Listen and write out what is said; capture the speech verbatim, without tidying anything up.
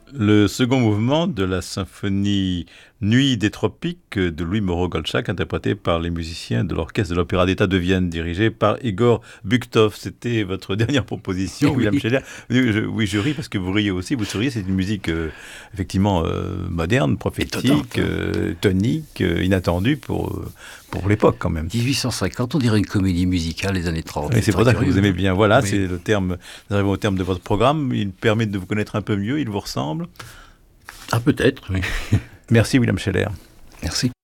Le second mouvement de la symphonie Nuit des Tropiques de Louis Moreau-Gottschalk, interprété par les musiciens de l'Orchestre de l'Opéra d'État de Vienne, dirigé par Igor Bukhtov. C'était votre dernière proposition, Oui. William Scheller. Oui, je, oui, je ris parce que vous riez aussi. Vous souriez, c'est une musique euh, effectivement euh, moderne, prophétique, euh, tonique, euh, inattendue pour, euh, pour l'époque quand même. dix-huit cent cinquante, on dirait une comédie musicale des années trente. Et c'est pour ça que vous aimez bien. Voilà, Oui. c'est le terme. Nous arrivons au terme de votre programme. Il permet de vous connaître un peu mieux. Il vous ressemble. Ah, peut-être, oui. Merci, William Scheller. Merci.